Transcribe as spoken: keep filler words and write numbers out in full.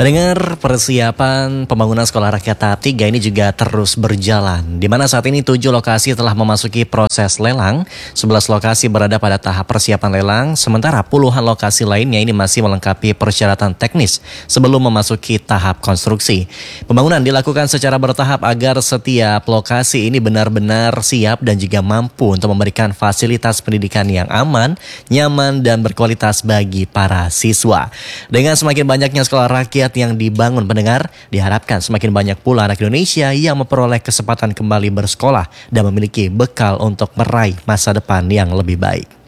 Pendengar, persiapan pembangunan Sekolah Rakyat tahap tiga ini juga terus berjalan, di mana saat ini tujuh lokasi telah memasuki proses lelang, sebelas lokasi berada pada tahap persiapan lelang, sementara puluhan lokasi lainnya ini masih melengkapi persyaratan teknis sebelum memasuki tahap konstruksi. Pembangunan dilakukan secara bertahap agar setiap lokasi ini benar-benar siap dan juga mampu untuk memberikan fasilitas pendidikan yang aman, nyaman, dan berkualitas bagi para siswa. Dengan semakin banyaknya sekolah rakyat yang dibangun, pendengar, diharapkan semakin banyak pula anak Indonesia yang memperoleh kesempatan kembali bersekolah dan memiliki bekal untuk meraih masa depan yang lebih baik.